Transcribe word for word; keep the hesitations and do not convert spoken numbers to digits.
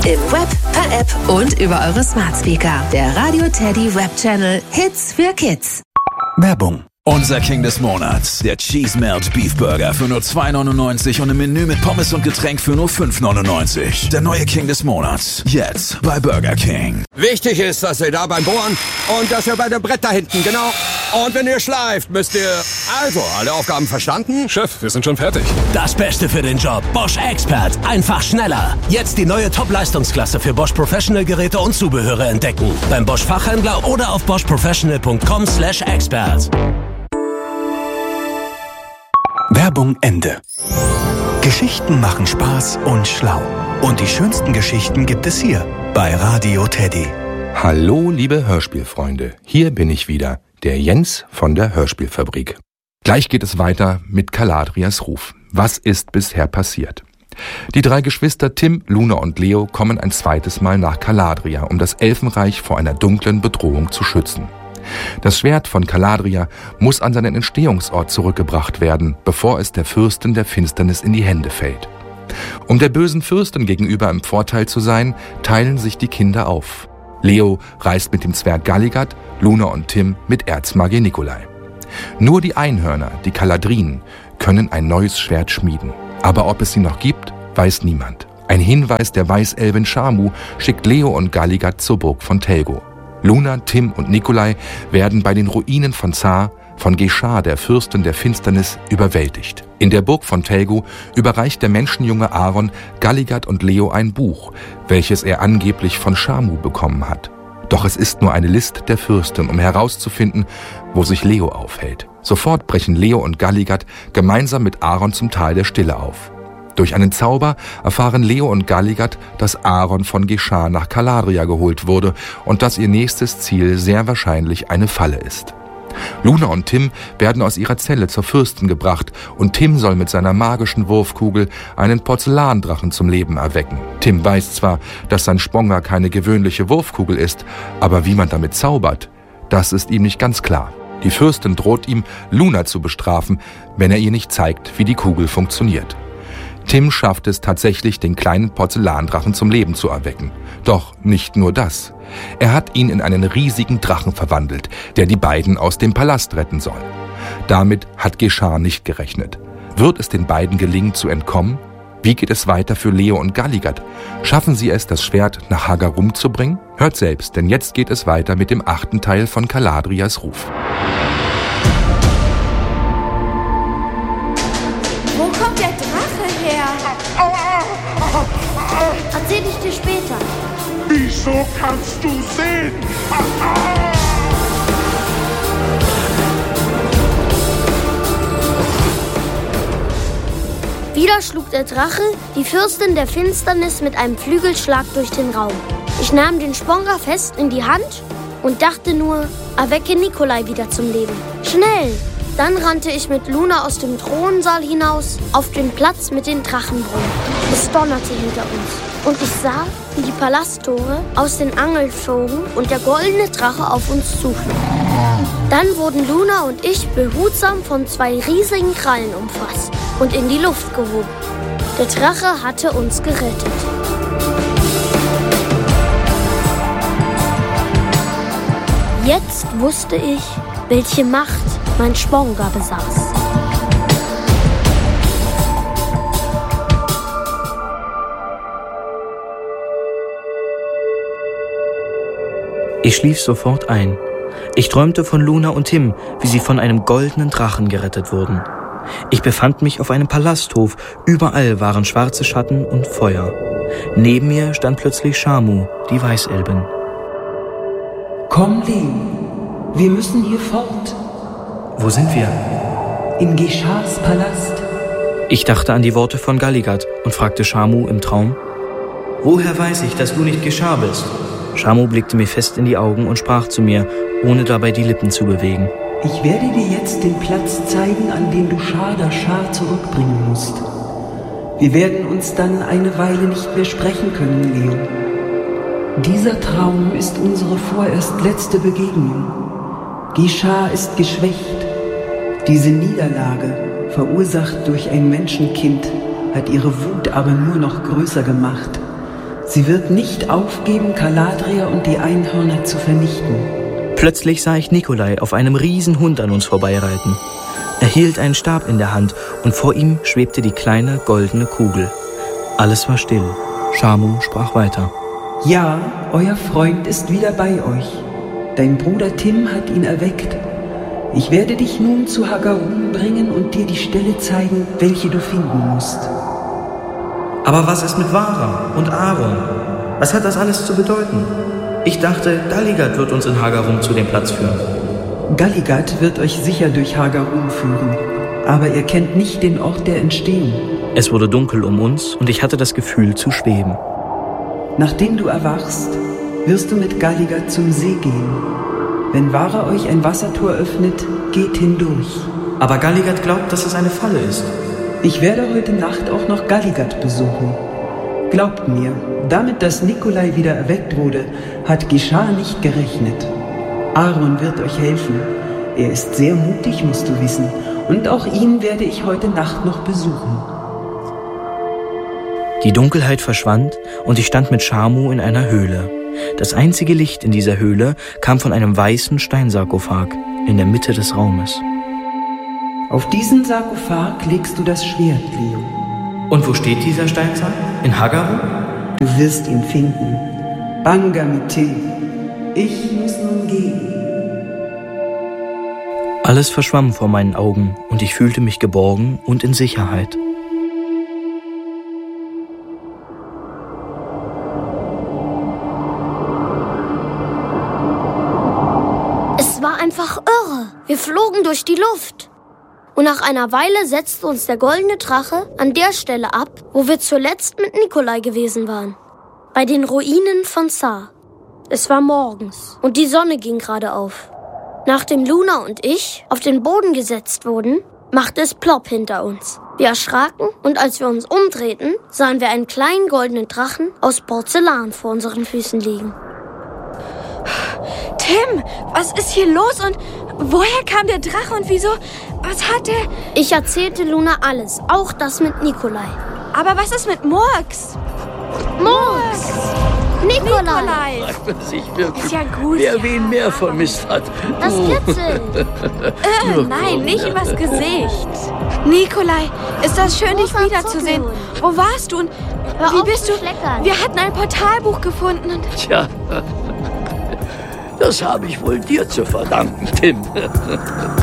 Im Web, per App und über eure Smart Speaker. Der Radio Teddy Web Channel Hits für Kids. Werbung. Unser King des Monats, der Cheese Melt Beef Burger für nur zwei neunundneunzig und im Menü mit Pommes und Getränk für nur fünf neunundneunzig. Der neue King des Monats, jetzt bei Burger King. Wichtig ist, dass ihr da beim Bohren und dass ihr bei dem Brett da hinten, genau. Und wenn ihr schleift, müsst ihr... Also, alle Aufgaben verstanden? Chef, wir sind schon fertig. Das Beste für den Job. Bosch Expert. Einfach schneller. Jetzt die neue Top-Leistungsklasse für Bosch Professional Geräte und Zubehöre entdecken. Beim Bosch Fachhändler oder auf bosch professional punkt com slash expert. Werbung Ende. Geschichten machen Spaß und schlau. Und die schönsten Geschichten gibt es hier bei Radio Teddy. Hallo, liebe Hörspielfreunde. Hier bin ich wieder, der Jens von der Hörspielfabrik. Gleich geht es weiter mit Caladrias Ruf. Was ist bisher passiert? Die drei Geschwister Tim, Luna und Leo kommen ein zweites Mal nach Caladria, um das Elfenreich vor einer dunklen Bedrohung zu schützen. Das Schwert von Caladria muss an seinen Entstehungsort zurückgebracht werden, bevor es der Fürstin der Finsternis in die Hände fällt. Um der bösen Fürstin gegenüber im Vorteil zu sein, teilen sich die Kinder auf. Leo reist mit dem Zwerg Galligat, Luna und Tim mit Erzmagier Nikolai. Nur die Einhörner, die Caladrinen, können ein neues Schwert schmieden. Aber ob es sie noch gibt, weiß niemand. Ein Hinweis der Weißelbin Shamu schickt Leo und Galligat zur Burg von Telgo. Luna, Tim und Nikolai werden bei den Ruinen von Zar von Geschah, der Fürstin der Finsternis, überwältigt. In der Burg von Telgo überreicht der Menschenjunge Aaron Galligat und Leo ein Buch, welches er angeblich von Shamu bekommen hat. Doch es ist nur eine List der Fürstin, um herauszufinden, wo sich Leo aufhält. Sofort brechen Leo und Galligat gemeinsam mit Aaron zum Tal der Stille auf. Durch einen Zauber erfahren Leo und Galligat, dass Aaron von Geschah nach Caladria geholt wurde und dass ihr nächstes Ziel sehr wahrscheinlich eine Falle ist. Luna und Tim werden aus ihrer Zelle zur Fürstin gebracht und Tim soll mit seiner magischen Wurfkugel einen Porzellandrachen zum Leben erwecken. Tim weiß zwar, dass sein Sponga keine gewöhnliche Wurfkugel ist, aber wie man damit zaubert, das ist ihm nicht ganz klar. Die Fürstin droht ihm, Luna zu bestrafen, wenn er ihr nicht zeigt, wie die Kugel funktioniert. Tim schafft es tatsächlich, den kleinen Porzellandrachen zum Leben zu erwecken. Doch nicht nur das. Er hat ihn in einen riesigen Drachen verwandelt, der die beiden aus dem Palast retten soll. Damit hat Geschah nicht gerechnet. Wird es den beiden gelingen zu entkommen? Wie geht es weiter für Leo und Galligat? Schaffen sie es, das Schwert nach Hagarum zu bringen? Hört selbst, denn jetzt geht es weiter mit dem achten Teil von Caladrias Ruf. Wo kommt der Drache her? Erzähl ich dir später. Wieso kannst du sehen? Wieder schlug der Drache die Fürstin der Finsternis mit einem Flügelschlag durch den Raum. Ich nahm den Sponga fest in die Hand und dachte nur, erwecke Nikolai wieder zum Leben. Schnell! Dann rannte ich mit Luna aus dem Thronsaal hinaus auf den Platz mit den Drachenbrunnen. Es donnerte hinter uns und ich sah, wie die Palasttore aus den Angeln flogen und der goldene Drache auf uns zuflog. Dann wurden Luna und ich behutsam von zwei riesigen Krallen umfasst und in die Luft gehoben. Der Drache hatte uns gerettet. Jetzt wusste ich, welche Macht mein Sponga besaß. Ich schlief sofort ein. Ich träumte von Luna und Tim, wie sie von einem goldenen Drachen gerettet wurden. Ich befand mich auf einem Palasthof. Überall waren schwarze Schatten und Feuer. Neben mir stand plötzlich Shamu, die Weißelbin. Komm, Leo. Wir müssen hier fort. Wo sind wir? In Geschahs Palast. Ich dachte an die Worte von Galligat und fragte Shamu im Traum: Woher weiß ich, dass du nicht Geschah bist? Shamu blickte mir fest in die Augen und sprach zu mir, ohne dabei die Lippen zu bewegen. Ich werde dir jetzt den Platz zeigen, an dem du Shar-Dashar zurückbringen musst. Wir werden uns dann eine Weile nicht mehr sprechen können, Leo. Dieser Traum ist unsere vorerst letzte Begegnung. Geschah ist geschwächt. Diese Niederlage, verursacht durch ein Menschenkind, hat ihre Wut aber nur noch größer gemacht. Sie wird nicht aufgeben, Galadriel und die Einhörner zu vernichten. Plötzlich sah ich Nikolai auf einem Riesenhund an uns vorbeireiten. Er hielt einen Stab in der Hand und vor ihm schwebte die kleine goldene Kugel. Alles war still. Shamu sprach weiter. Ja, euer Freund ist wieder bei euch. Dein Bruder Tim hat ihn erweckt. Ich werde dich nun zu Hagarum bringen und dir die Stelle zeigen, welche du finden musst. Aber was ist mit Vara und Aaron? Was hat das alles zu bedeuten? Ich dachte, Galigad wird uns in Hagarum zu dem Platz führen. Galigad wird euch sicher durch Hagarum führen, aber er kennt nicht den Ort der Entstehung. Es wurde dunkel um uns und ich hatte das Gefühl zu schweben. Nachdem du erwachst, wirst du mit Galigad zum See gehen. Wenn Vara euch ein Wassertor öffnet, geht hindurch. Aber Galigad glaubt, dass es eine Falle ist. Ich werde heute Nacht auch noch Galigad besuchen. Glaubt mir, damit, dass Nikolai wieder erweckt wurde, hat Gishar nicht gerechnet. Aaron wird euch helfen. Er ist sehr mutig, musst du wissen. Und auch ihn werde ich heute Nacht noch besuchen. Die Dunkelheit verschwand und ich stand mit Shamu in einer Höhle. Das einzige Licht in dieser Höhle kam von einem weißen Steinsarkophag in der Mitte des Raumes. Auf diesen Sarkophag legst du das Schwert, Leo. Und wo steht dieser Steinsarg? In Hagarum? Du wirst ihn finden. Banga Mite. Ich muss nun gehen. Alles verschwamm vor meinen Augen und ich fühlte mich geborgen und in Sicherheit. Es war einfach irre. Wir flogen durch die Luft. Und nach einer Weile setzte uns der goldene Drache an der Stelle ab, wo wir zuletzt mit Nikolai gewesen waren. Bei den Ruinen von Sar. Es war morgens und die Sonne ging gerade auf. Nachdem Luna und ich auf den Boden gesetzt wurden, machte es plopp hinter uns. Wir erschraken und als wir uns umdrehten, sahen wir einen kleinen goldenen Drachen aus Porzellan vor unseren Füßen liegen. Tim, was ist hier los und woher kam der Drache und wieso? Was hat er? Ich erzählte Luna alles, auch das mit Nikolai. Aber was ist mit Murks? Murks! Nikolai! Nikolai. Fragt man sich wirklich, Ist ja gut, wer ja. wen mehr vermisst hat. Das Kitzeln! Äh, Nur nein, komm, nicht ja. übers Gesicht. Nikolai, ist das schön, dich Großer wiederzusehen. Zuckelhund. Wo warst du und Hör wie auf bist zu du? schleckern. Wir hatten ein Portalbuch gefunden und... Tja, das habe ich wohl dir zu verdanken, Tim.